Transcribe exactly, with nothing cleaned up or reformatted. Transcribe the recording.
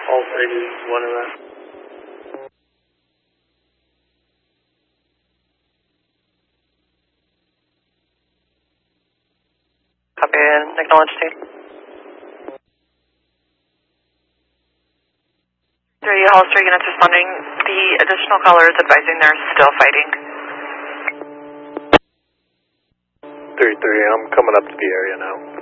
All three, one of them. Copy and acknowledge team. Three, all three units responding. The additional caller is advising they're still fighting. Three, three, I'm coming up to the area now.